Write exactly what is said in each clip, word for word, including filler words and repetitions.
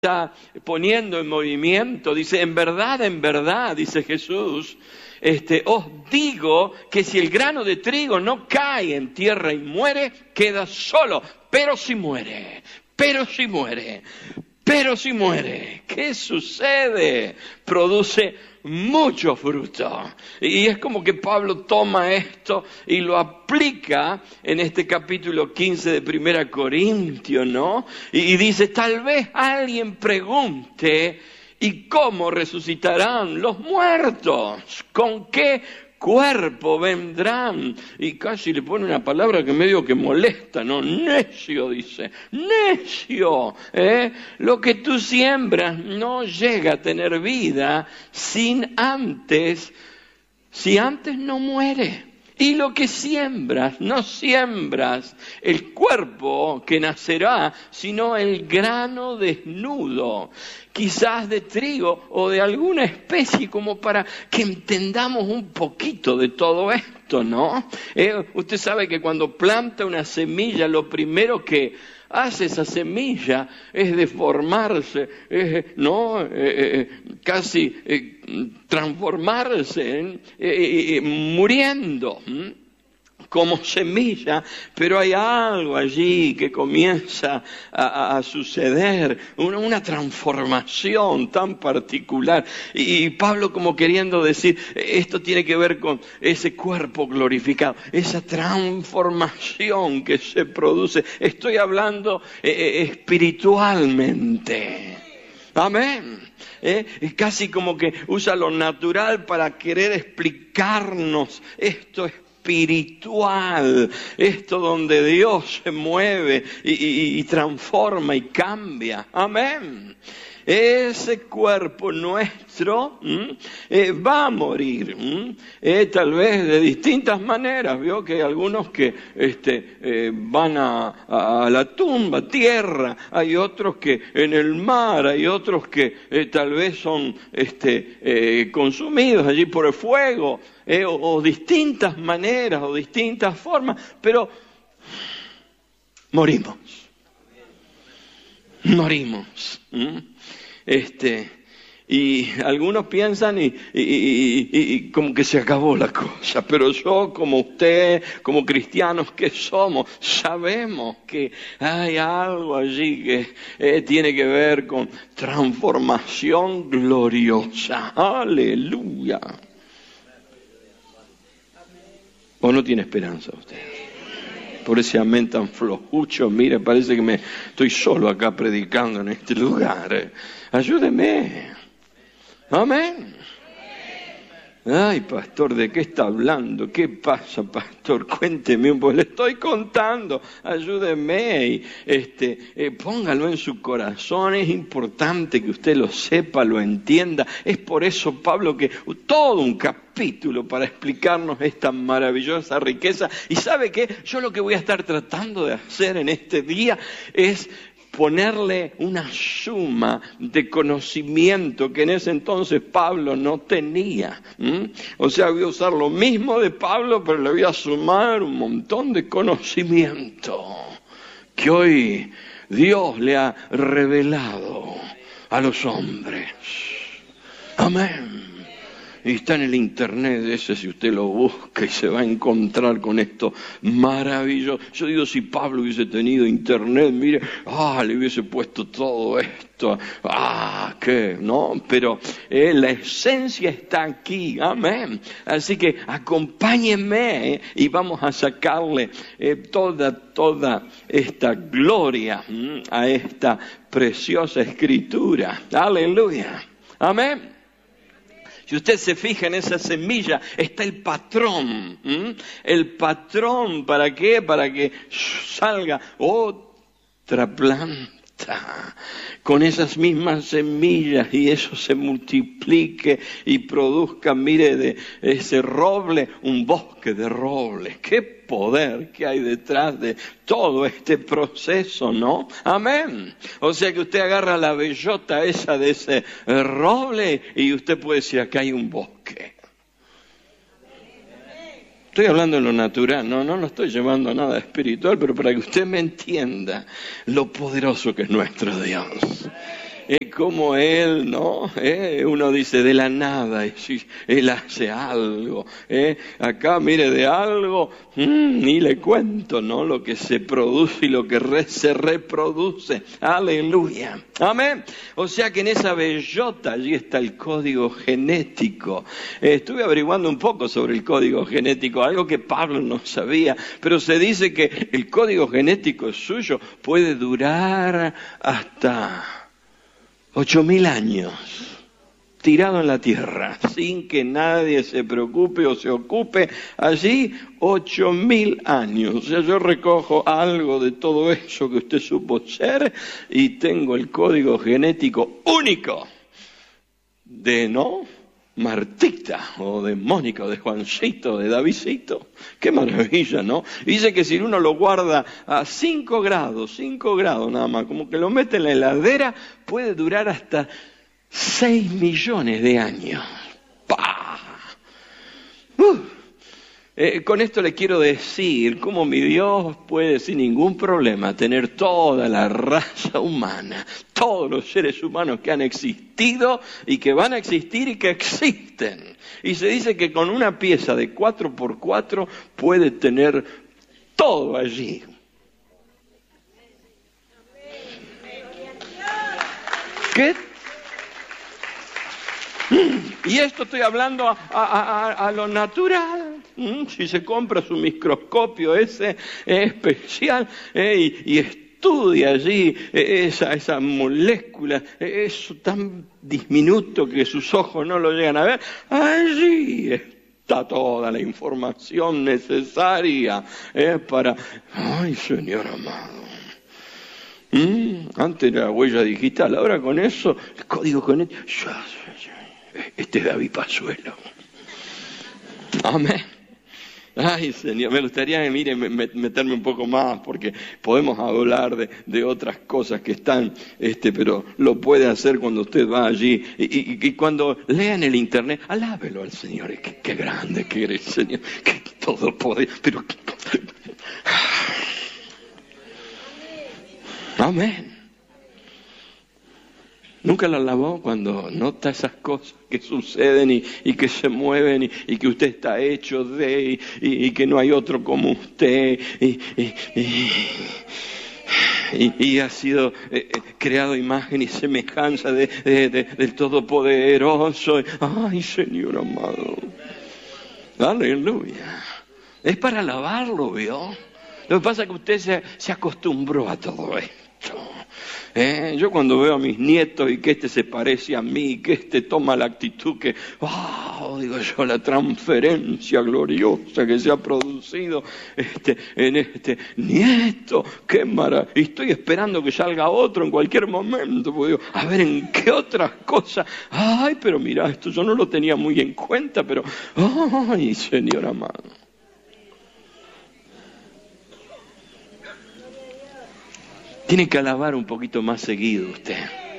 está poniendo en movimiento. Dice, en verdad, en verdad, dice Jesús, este, os digo que si el grano de trigo no cae en tierra y muere, queda solo. Pero si muere, pero si muere, pero si muere, ¿qué sucede? Produce mucho fruto. Y es como que Pablo toma esto y lo aplica en este capítulo quince de Primera Corintios, ¿no? Y dice, tal vez alguien pregunte, ¿y cómo resucitarán los muertos? ¿Con qué cuerpo vendrán? Y casi le pone una palabra que medio que molesta, ¿no? Necio, dice. Necio, ¿eh? Lo que tú siembras no llega a tener vida sin antes, si antes no muere. Y lo que siembras, no siembras el cuerpo que nacerá, sino el grano desnudo, quizás de trigo o de alguna especie, como para que entendamos un poquito de todo esto, ¿no? Eh, usted sabe que cuando planta una semilla, lo primero que hace esa semilla es deformarse, es, ¿no? Eh, eh, casi eh, transformarse, ¿eh? Eh, eh, muriendo ¿eh? como semilla, pero hay algo allí que comienza a, a suceder, una, una transformación tan particular. Y, y Pablo como queriendo decir, esto tiene que ver con ese cuerpo glorificado, esa transformación que se produce. Estoy hablando eh, espiritualmente. Amén. ¿Eh? Es casi como que usa lo natural para querer explicarnos esto es espiritual, esto donde Dios se mueve y, y, y transforma y cambia. Amén. Ese cuerpo nuestro eh, va a morir, eh, tal vez de distintas maneras. Vio que hay algunos que este, eh, van a, a la tumba, tierra, hay otros que en el mar, hay otros que eh, tal vez son este, eh, consumidos allí por el fuego, eh, o, o distintas maneras o distintas formas, pero morimos, morimos. ¿Mm? Este, y algunos piensan y, y, y, y como que se acabó la cosa, pero yo, como usted, como cristianos que somos, sabemos que hay algo allí que eh, tiene que ver con transformación gloriosa. Aleluya. ¿O no tiene esperanza usted? Por ese amén tan flojucho, mire, parece que me estoy solo acá predicando en este lugar. Ayúdeme. Amén. Ay, pastor, ¿de qué está hablando? ¿Qué pasa, pastor? Cuénteme un poco. Le estoy contando. Ayúdeme. Y, este, eh, póngalo en su corazón. Es importante que usted lo sepa, lo entienda. Es por eso, Pablo, que todo un capítulo para explicarnos esta maravillosa riqueza. ¿Y sabe qué? Yo lo que voy a estar tratando de hacer en este día es ponerle una suma de conocimiento que en ese entonces Pablo no tenía. ¿Mm? O sea, voy a usar lo mismo de Pablo, pero le voy a sumar un montón de conocimiento que hoy Dios le ha revelado a los hombres. Amén. Y está en el internet ese, si usted lo busca, y se va a encontrar con esto maravilloso. Yo digo, si Pablo hubiese tenido internet, mire, ah, le hubiese puesto todo esto, ah, qué, ¿no? Pero eh, la esencia está aquí, amén. Así que acompáñenme eh, y vamos a sacarle eh, toda, toda esta gloria mm, a esta preciosa escritura. Aleluya, amén. Si usted se fija en esa semilla, está el patrón. ¿m? El patrón, ¿para qué? Para que salga otra planta con esas mismas semillas y eso se multiplique y produzca, mire, de ese roble, un bosque de roble. ¡Qué poder que hay detrás de todo este proceso, ¿no? Amén. O sea que usted agarra la bellota esa de ese roble y usted puede decir, acá hay un bosque. Estoy hablando en lo natural, no, no lo estoy llevando a nada espiritual, pero para que usted me entienda lo poderoso que es nuestro Dios. Es como Él, ¿no? ¿Eh? Uno dice de la nada, Él hace algo. ¿Eh? Acá, mire, de algo, mmm, ni le cuento, ¿no? Lo que se produce y lo que re, se reproduce. Aleluya. Amén. O sea que en esa bellota allí está el código genético. Eh, estuve averiguando un poco sobre el código genético, algo que Pablo no sabía, pero se dice que el código genético suyo puede durar hasta Ocho mil años, tirado en la tierra, sin que nadie se preocupe o se ocupe. Allí, ocho mil años. O sea, yo recojo algo de todo eso que usted supo ser y tengo el código genético único de, ¿no?, Martita, o de Mónica, o de Juancito, de Davidcito. Qué maravilla, ¿no? Dice que si uno lo guarda a cinco grados, cinco grados nada más, como que lo mete en la heladera, puede durar hasta seis millones de años. ¡Pah! Uh. Eh, con esto le quiero decir cómo mi Dios puede sin ningún problema tener toda la raza humana, todos los seres humanos que han existido y que van a existir y que existen. Y se dice que con una pieza de cuatro por cuatro puede tener todo allí. ¿Qué? Y esto estoy hablando a, a, a, a lo natural. Si se compra su microscopio ese eh, especial eh, y, y estudia allí eh, esa, esa molécula, eh, eso tan diminuto que sus ojos no lo llegan a ver, allí está toda la información necesaria eh, para... Ay, Señor amado. ¿Mm? Antes era huella digital, ahora con eso, el código genético... Este es David Pazuelo. Amén. Ay, Señor, me gustaría, mire, meterme un poco más, porque podemos hablar de, de otras cosas que están, este, pero lo puede hacer cuando usted va allí. Y, y, y cuando lea en el internet, alábelo al Señor. Qué, qué grande que eres, Señor. Que todo poder. Pero. Amén. ¿Nunca la alabó cuando nota esas cosas que suceden y, y que se mueven y, y que usted está hecho de y, y, y que no hay otro como usted y, y, y, y, y ha sido eh, creado imagen y semejanza de, de, de, del Todopoderoso? Ay, Señor amado. Aleluya. Es para alabarlo, ¿vio? Lo que pasa es que usted se, se acostumbró a todo esto. Eh, yo cuando veo a mis nietos y que este se parece a mí, que este toma la actitud que, wow, digo yo, la transferencia gloriosa que se ha producido este, en este nieto, qué maravilla. Y estoy esperando que salga otro en cualquier momento, porque digo, a ver en qué otras cosas, ay, pero mira, esto yo no lo tenía muy en cuenta, pero, ay, Señor amado. Tiene que alabar un poquito más seguido usted.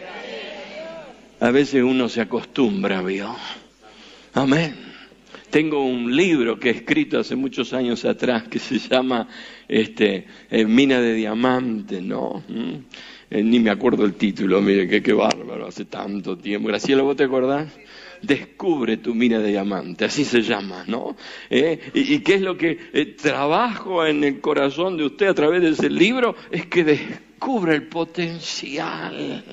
A veces uno se acostumbra, ¿vio? Amén. Tengo un libro que he escrito hace muchos años atrás que se llama este, eh, Mina de Diamante, ¿no? ¿Mm? Eh, ni me acuerdo el título, mire, que qué bárbaro, hace tanto tiempo. Graciela, ¿vos te acordás? Descubre tu mina de diamante, así se llama, ¿no? ¿Eh? ¿Y, ¿Y qué es lo que eh, trabajo en el corazón de usted a través de ese libro? Es que descubra el potencial.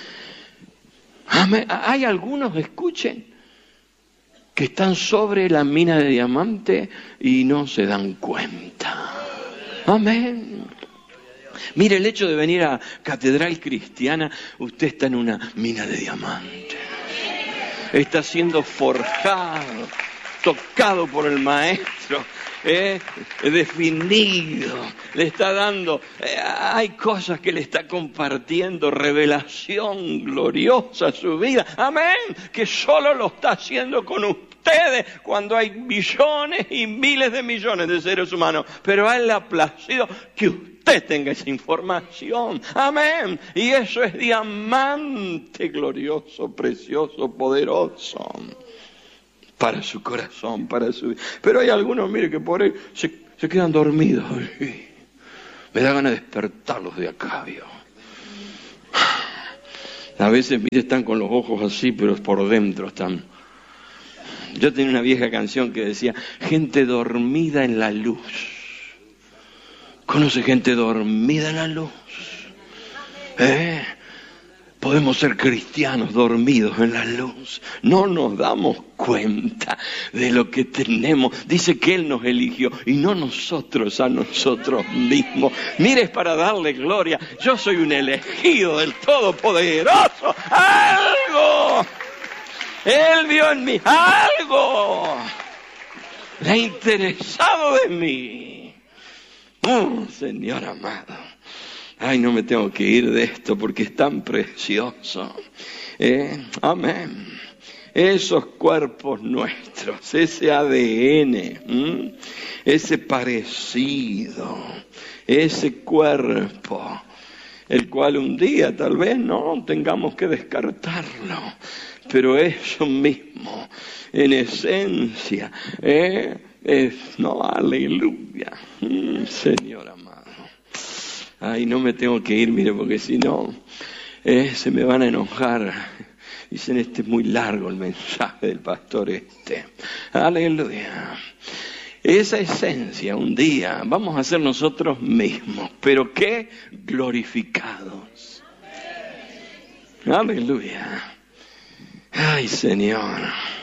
Amén. Hay algunos, escuchen, que están sobre la mina de diamante y no se dan cuenta. Amén. Mire, el hecho de venir a Catedral Cristiana, usted está en una mina de diamante. Está siendo forjado, tocado por el Maestro, eh, definido, le está dando, eh, hay cosas que le está compartiendo, revelación gloriosa a su vida, amén, que solo lo está haciendo con ustedes cuando hay millones y miles de millones de seres humanos, pero a Él le ha placido que usted tenga esa información, amén, y eso es diamante glorioso, precioso, poderoso para su corazón, para su vida. Pero hay algunos, mire, que por ahí se, se quedan dormidos. Me da ganas de despertarlos de acá, ¿vio? A veces, mire, están con los ojos así, pero por dentro están. Yo tenía una vieja canción que decía, gente dormida en la luz. ¿Conoce gente dormida en la luz? ¿Eh? Podemos ser cristianos dormidos en la luz. No nos damos cuenta de lo que tenemos. Dice que Él nos eligió y no nosotros a nosotros mismos. Mire, es para darle gloria. Yo soy un elegido del Todopoderoso. ¡Algo! Él vio en mí algo. Le ha interesado de mí. Oh, Señor amado. Ay, no me tengo que ir de esto porque es tan precioso. Eh, amén. Esos cuerpos nuestros, ese A D N, ¿m? ese parecido, ese cuerpo, el cual un día tal vez no tengamos que descartarlo, pero eso mismo, en esencia, eh, es, no, aleluya, mm, Señor amado. Ay, no me tengo que ir, mire, porque si no, eh, se me van a enojar. Dicen, este es muy largo el mensaje del pastor este. Aleluya. Esa esencia un día vamos a ser nosotros mismos, pero ¿qué? Glorificados. Aleluya. Ay, Señor.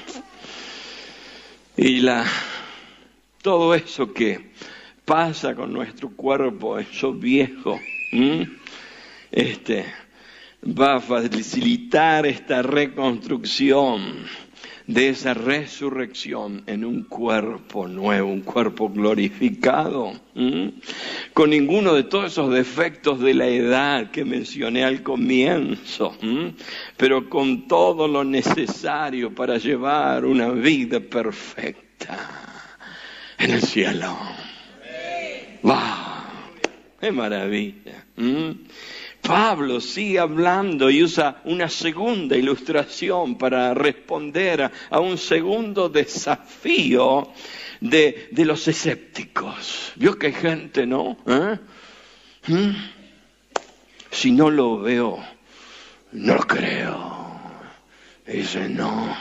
Y la todo eso que pasa con nuestro cuerpo, eso viejo, ¿m? este va a facilitar esta reconstrucción de esa resurrección en un cuerpo nuevo, un cuerpo glorificado, ¿m? con ninguno de todos esos defectos de la edad que mencioné al comienzo, ¿m? pero con todo lo necesario para llevar una vida perfecta en el cielo. ¡Wow! ¡Qué maravilla! ¿Mm? Pablo sigue hablando y usa una segunda ilustración para responder a, a un segundo desafío de, de los escépticos. ¿Vio que hay gente, no? ¿Eh? ¿Mm? Si no lo veo, no lo creo. Dice, no.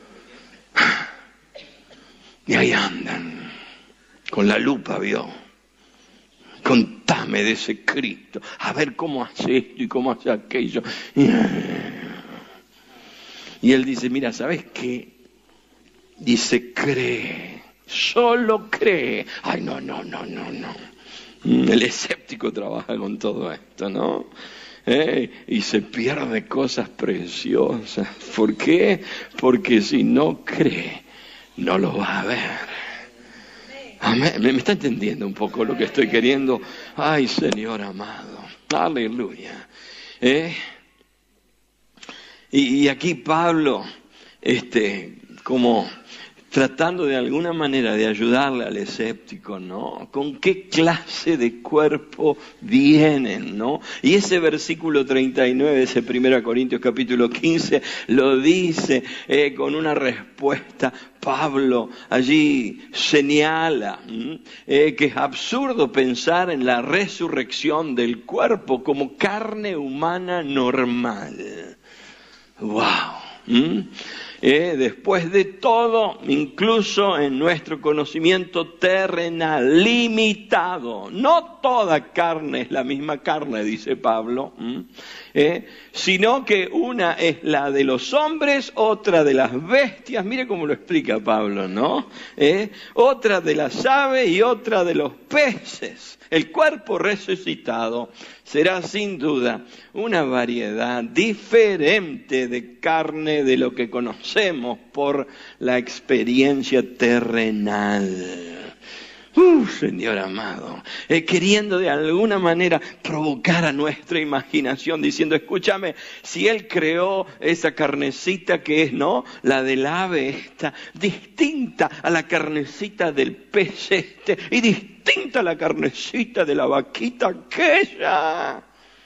Y ahí andan, con la lupa, ¿vio? Contame de ese Cristo, a ver cómo hace esto y cómo hace aquello. Y él dice, mira, ¿sabes qué? Dice, cree, solo cree. Ay, no, no, no, no, no. El escéptico trabaja con todo esto, ¿no? ¿Eh? Y se pierde cosas preciosas. ¿Por qué? Porque si no cree, no lo va a ver. Amén. ¿Me está entendiendo un poco lo que estoy queriendo? Ay, Señor amado. Aleluya. ¿Eh? Y, y aquí Pablo, este, como tratando de alguna manera de ayudarle al escéptico, ¿no? ¿Con qué clase de cuerpo vienen, no? Y ese versículo treinta y nueve, ese primero Corintios capítulo quince, lo dice eh, con una respuesta. Pablo allí señala eh, que es absurdo pensar en la resurrección del cuerpo como carne humana normal. ¡Wow! ¿Mm? Eh, después de todo, incluso en nuestro conocimiento terrenal, limitado, no toda carne es la misma carne, dice Pablo, eh, sino que una es la de los hombres, otra de las bestias, mire cómo lo explica Pablo, ¿no? Eh, otra de las aves y otra de los peces. El cuerpo resucitado será sin duda una variedad diferente de carne de lo que conocemos por la experiencia terrenal. Uh, Señor amado, eh, queriendo de alguna manera provocar a nuestra imaginación, diciendo, escúchame, si Él creó esa carnecita que es, ¿no?, la del ave esta, distinta a la carnecita del pez este, y distinta a la carnecita de la vaquita aquella.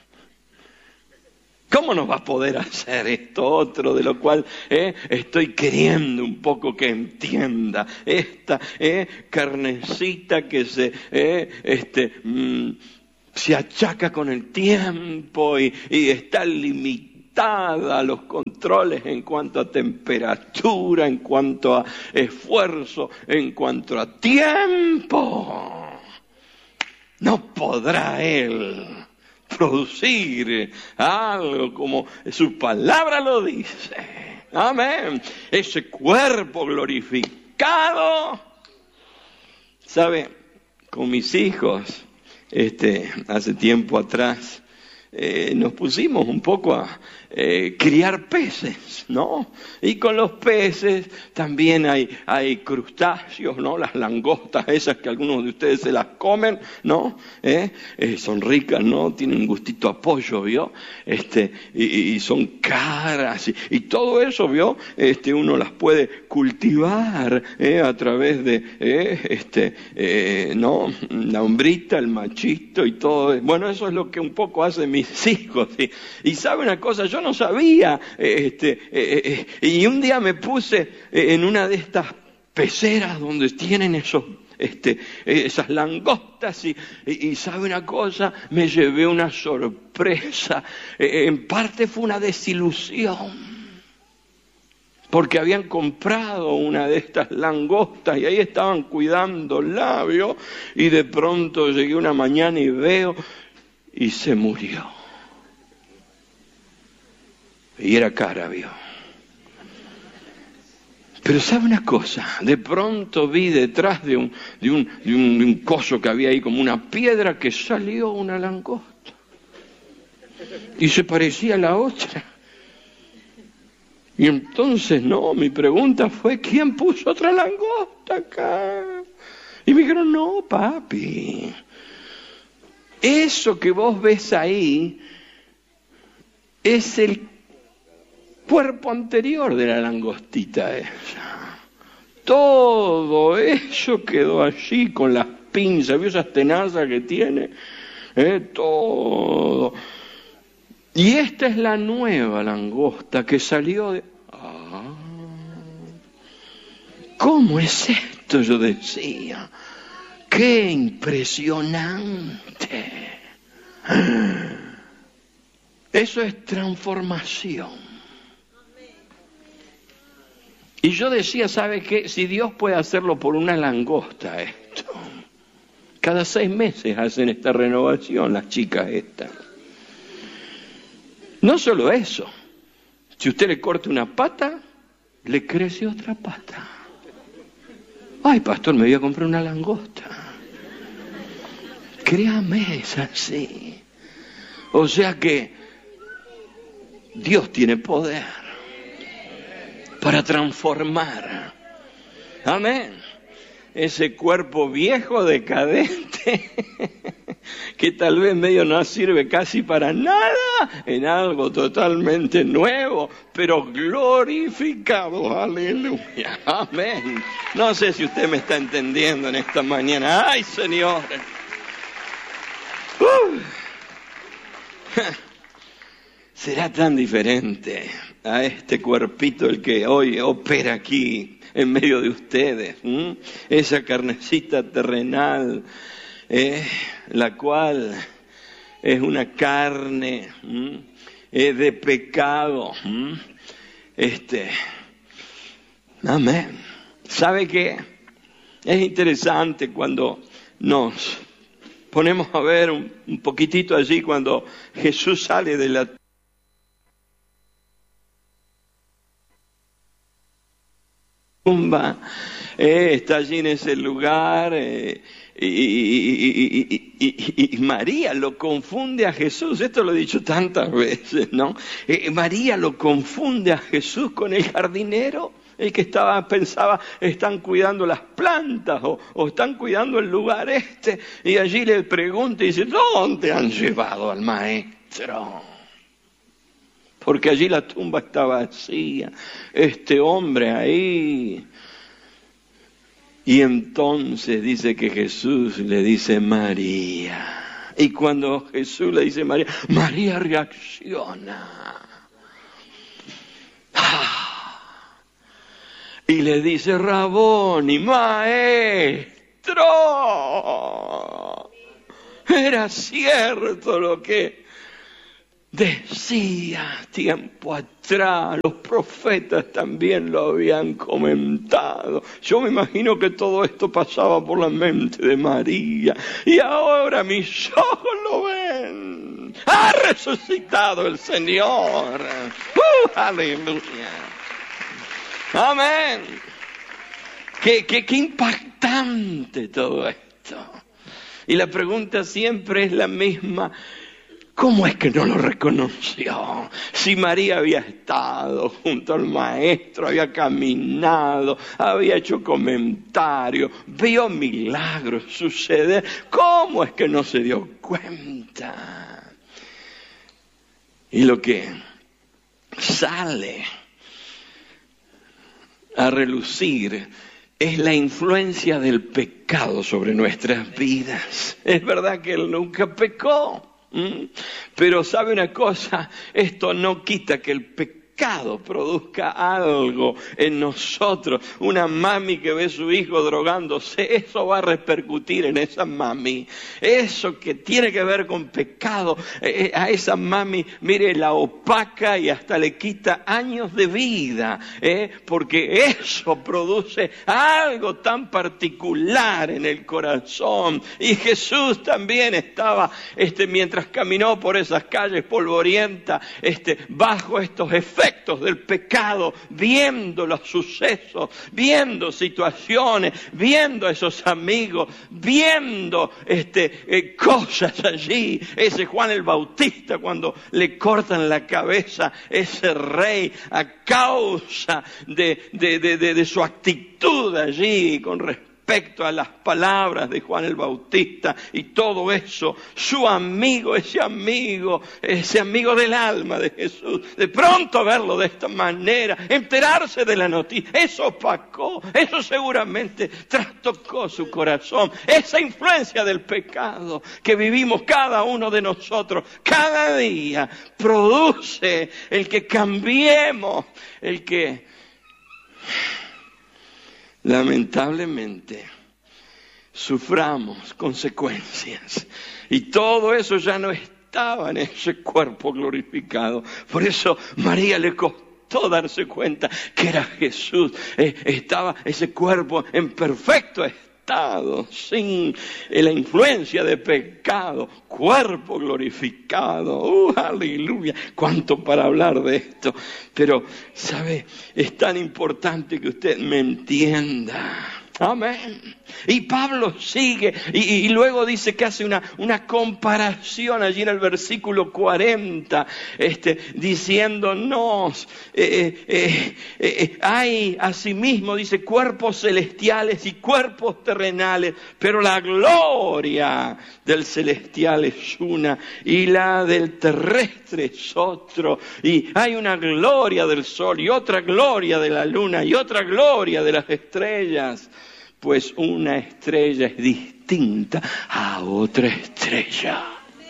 ¿Cómo nos va a poder hacer esto otro de lo cual eh, estoy queriendo un poco que entienda? Esta eh, carnecita que se, eh, este, mm, se achaca con el tiempo y, y está limitada ajustada a los controles en cuanto a temperatura, en cuanto a esfuerzo, en cuanto a tiempo. No podrá Él producir algo como su palabra lo dice. Amén. Ese cuerpo glorificado. ¿Sabe? Con mis hijos, este, hace tiempo atrás, eh, nos pusimos un poco a eh, criar peces, ¿no? Y con los peces también hay, hay crustáceos, ¿no? Las langostas esas que algunos de ustedes se las comen, ¿no? ¿Eh? Eh, son ricas, ¿no? Tienen un gustito a pollo, ¿vio? Este, y, y son caras, y, y todo eso, ¿vio? Este, uno las puede cultivar, ¿eh? A través de, ¿eh? este, eh, ¿no? La hombrita, el machito y todo. Bueno, eso es lo que un poco hacen mis hijos. ¿Sí? Y sabe una cosa, yo no sabía, este, eh, eh, y un día me puse en una de estas peceras donde tienen esos, este, esas langostas y, y, y sabe una cosa, me llevé una sorpresa, eh, en parte fue una desilusión, porque habían comprado una de estas langostas y ahí estaban cuidándola, ¿vio? Y de pronto llegué una mañana y veo y se murió. Y era cara, ¿vio? Pero ¿sabe una cosa? De pronto vi detrás de un, de un, de un, de un coso que había ahí como una piedra que salió una langosta. Y se parecía a la otra. Y entonces, no, mi pregunta fue, ¿quién puso otra langosta acá? Y me dijeron, no, papi. Eso que vos ves ahí es el cuerpo anterior de la langostita esa. Todo eso quedó allí con las pinzas, ¿vio esas tenazas que tiene? ¿Eh? Todo. Y esta es la nueva langosta que salió de... Ah, ¿cómo es esto? Yo decía. ¡Qué impresionante! Eso es transformación. Y yo decía, ¿sabe qué? Si Dios puede hacerlo por una langosta esto, cada seis meses hacen esta renovación las chicas estas. No solo eso, si usted le corta una pata, le crece otra pata. Ay, pastor, me voy a comprar una langosta. Créame, es así. O sea que Dios tiene poder para transformar. Amén. Ese cuerpo viejo, decadente, que tal vez medio no sirve casi para nada, en algo totalmente nuevo, pero glorificado. Aleluya. Amén. No sé si usted me está entendiendo en esta mañana. ¡Ay, Señor! Uh. Será tan diferente a este cuerpito el que hoy opera aquí en medio de ustedes, ¿m? Esa carnecita terrenal, eh, la cual es una carne eh, de pecado. ¿m? Este, amén. ¿Sabe qué? Es interesante cuando nos ponemos a ver un, un poquitito allí cuando Jesús sale de la tumba, eh, está allí en ese lugar, eh, y, y, y, y, y, y María lo confunde a Jesús. Esto lo he dicho tantas veces, ¿no? Eh, María lo confunde a Jesús con el jardinero, el que estaba, pensaba, están cuidando las plantas o, o están cuidando el lugar este, y allí le pregunta y dice, ¿dónde han llevado al maestro? Porque allí la tumba está vacía, este hombre ahí. Y entonces dice que Jesús le dice María. Y cuando Jesús le dice María, María reacciona. Y le dice, Raboni, maestro. Era cierto lo que decía tiempo atrás, los profetas también lo habían comentado. Yo me imagino que todo esto pasaba por la mente de María. Y ahora mis ojos lo ven. Ha resucitado el Señor. ¡Uh, aleluya! Amén. Qué, qué, qué impactante todo esto. Y la pregunta siempre es la misma. ¿Cómo es que no lo reconoció? Si María había estado junto al maestro, había caminado, había hecho comentarios, vio milagros suceder, ¿cómo es que no se dio cuenta? Y lo que sale a relucir es la influencia del pecado sobre nuestras vidas. Es verdad que Él nunca pecó. ¿Mm? Pero sabe una cosa, esto no quita que el pecado produzca algo en nosotros. Una mami que ve a su hijo drogándose, eso va a repercutir en esa mami. Eso que tiene que ver con pecado, eh, a esa mami, mire, la opaca y hasta le quita años de vida, eh, porque eso produce algo tan particular en el corazón. Y Jesús también estaba, este, mientras caminó por esas calles polvorientas, este, bajo estos efectos del pecado, viendo los sucesos, viendo situaciones, viendo a esos amigos, viendo este, eh, cosas allí. Ese Juan el Bautista, cuando le cortan la cabeza, ese rey, a causa de, de, de, de, de su actitud allí con respecto respecto a las palabras de Juan el Bautista y todo eso, su amigo, ese amigo, ese amigo del alma de Jesús, de pronto verlo de esta manera, enterarse de la noticia, eso opacó, eso seguramente trastocó su corazón. Esa influencia del pecado que vivimos cada uno de nosotros, cada día, produce el que cambiemos, el que lamentablemente suframos consecuencias. Y todo eso ya no estaba en ese cuerpo glorificado. Por eso María le costó darse cuenta que era Jesús. Eh, estaba ese cuerpo en perfecto estado, sin la influencia de pecado, cuerpo glorificado. ¡Uh, aleluya! Cuánto para hablar de esto. Pero, ¿sabe? Es tan importante que usted me entienda. Amén. Y Pablo sigue y, y luego dice que hace una, una comparación allí en el versículo cuarenta, este, diciéndonos, eh, eh, eh, hay asimismo, dice, cuerpos celestiales y cuerpos terrenales, pero la gloria del celestial es una y la del terrestre es otro. Y hay una gloria del sol y otra gloria de la luna y otra gloria de las estrellas. Pues una estrella es distinta a otra estrella.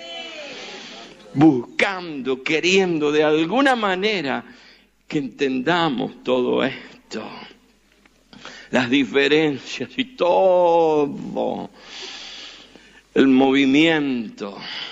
Buscando, queriendo de alguna manera que entendamos todo esto. Las diferencias y todo el movimiento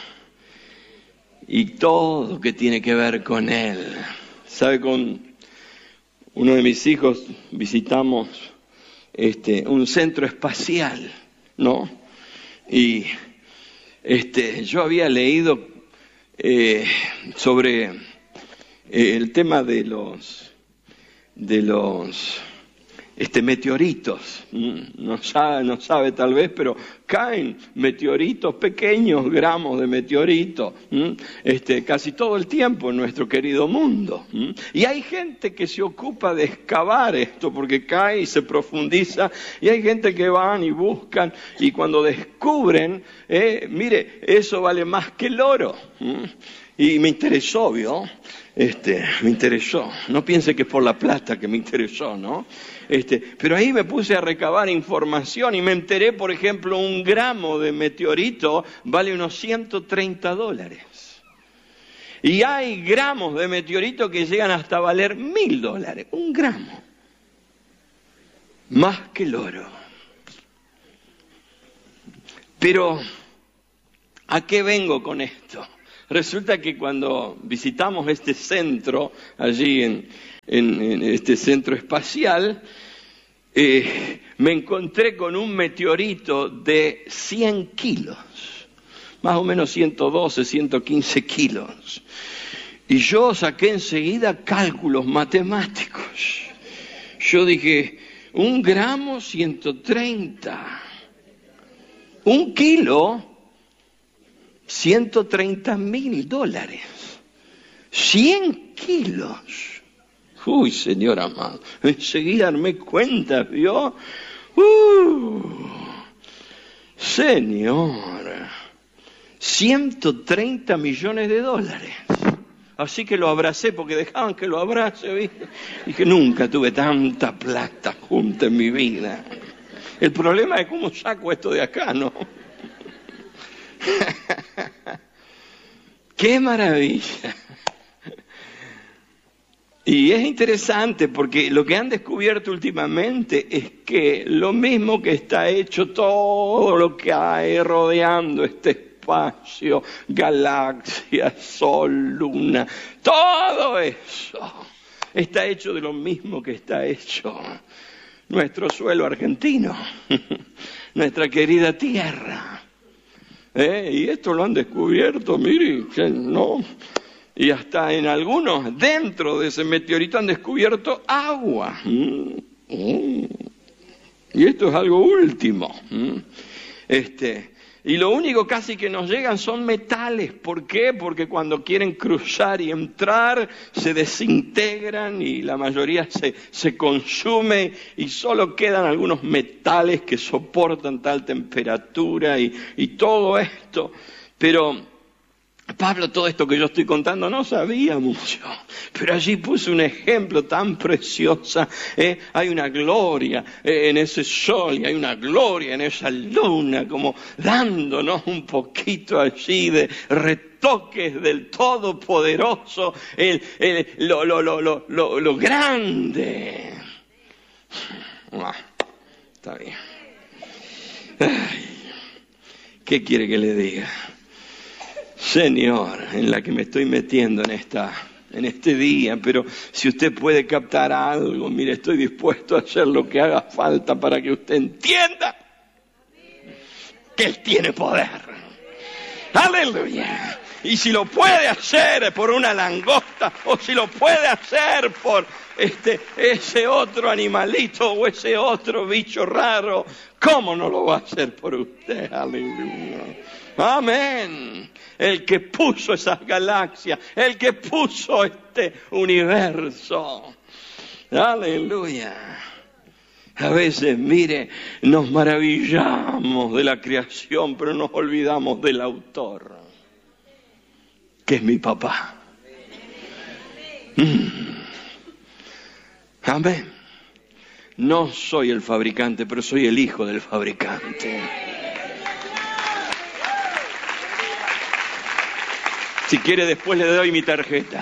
y todo que tiene que ver con él. ¿Sabe? Con uno de mis hijos visitamos Este, un centro espacial, ¿no? Y este, yo había leído eh, sobre eh, el tema de los de los este, meteoritos. No sabe, no sabe tal vez, pero caen meteoritos, pequeños gramos de meteoritos, este, casi todo el tiempo en nuestro querido mundo. Y hay gente que se ocupa de excavar esto, porque cae y se profundiza, y hay gente que van y buscan, y cuando descubren, eh, mire, eso vale más que el oro. Y me interesó, ¿vio? Este, me interesó. No piense que es por la plata que me interesó, ¿no? Este, pero ahí me puse a recabar información y me enteré, por ejemplo, un gramo de meteorito vale unos ciento treinta dólares. Y hay gramos de meteorito que llegan hasta valer mil dólares. Un gramo. Más que el oro. Pero, ¿a qué vengo con esto? resulta que cuando visitamos este centro, allí en, en, en este centro espacial, eh, me encontré con un meteorito de cien kilos, más o menos ciento doce, ciento quince kilos. Y yo saqué enseguida cálculos matemáticos. Yo dije, un gramo, ciento treinta. Un kilo, ciento treinta mil dólares. Cien kilos. Uy, Señor amado, enseguida me cuenta, ¿vio? Uh, Señor, ciento treinta millones de dólares. Así que lo abracé, porque dejaban que lo abrace, ¿viste? Y que nunca tuve tanta plata junta en mi vida. El problema es cómo saco esto de acá, ¿no? ¡Qué maravilla! Y es interesante porque lo que han descubierto últimamente es que lo mismo que está hecho todo lo que hay rodeando este espacio, galaxias, sol, luna, todo eso está hecho de lo mismo que está hecho nuestro suelo argentino, nuestra querida tierra. ¿Eh? Y esto lo han descubierto, mire, no... Y hasta en algunos, dentro de ese meteorito, han descubierto agua. Mm, mm. Y esto es algo último. Mm. Este, y lo único casi que nos llegan son metales. ¿Por qué? Porque cuando quieren cruzar y entrar, se desintegran y la mayoría se, se consume y solo quedan algunos metales que soportan tal temperatura y, y todo esto. Pero Pablo, todo esto que yo estoy contando no sabía mucho, pero allí puso un ejemplo tan precioso. ¿eh? Hay una gloria eh, en ese sol y hay una gloria en esa luna, como dándonos un poquito allí de retoques del Todopoderoso, el, el, lo, lo, lo, lo, lo, lo grande. Ah, está bien. Ay, ¿qué quiere que le diga? Señor, en la que me estoy metiendo en esta, en este día, pero si usted puede captar algo, mire, estoy dispuesto a hacer lo que haga falta para que usted entienda que Él tiene poder. Aleluya. Y si lo puede hacer por una langosta, o si lo puede hacer por este, ese otro animalito o ese otro bicho raro, ¿cómo no lo va a hacer por usted? Aleluya. Amén. El que puso esas galaxias, el que puso este universo. Aleluya. A veces, mire, nos maravillamos de la creación, pero nos olvidamos del autor, que es mi papá. Mm. Amén. No soy el fabricante, pero soy el hijo del fabricante. Si quiere, después le doy mi tarjeta.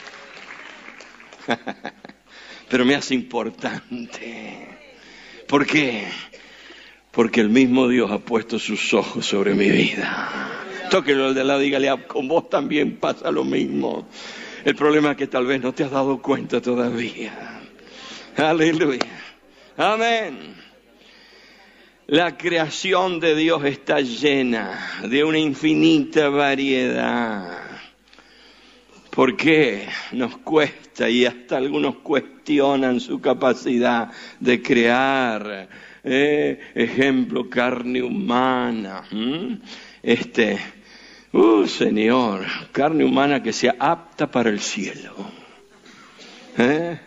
Pero me hace importante. ¿Por qué? Porque el mismo Dios ha puesto sus ojos sobre mi vida. Tóquelo al de al lado, dígale, con vos también pasa lo mismo. El problema es que tal vez no te has dado cuenta todavía. Aleluya. Amén. La creación de Dios está llena de una infinita variedad. ¿Por qué nos cuesta? Y hasta algunos cuestionan su capacidad de crear. Eh, ejemplo, carne humana. ¿Mm? Este, uh, Señor, carne humana que sea apta para el cielo. ¿Eh?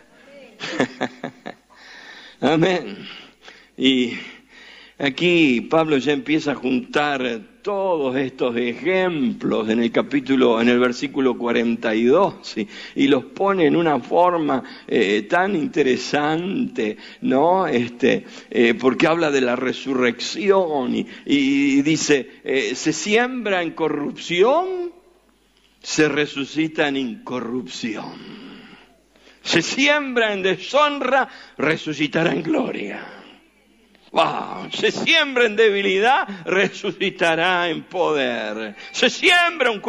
Amén. Y aquí Pablo ya empieza a juntar todos estos ejemplos en el capítulo, en el versículo cuarenta y dos, y, y los pone en una forma eh, tan interesante, ¿no? Este, eh, porque habla de la resurrección y, y dice, eh, se siembra en corrupción, se resucita en incorrupción. Se siembra en deshonra, resucitará en gloria. Wow, se siembra en debilidad, resucitará en poder. Se siembra un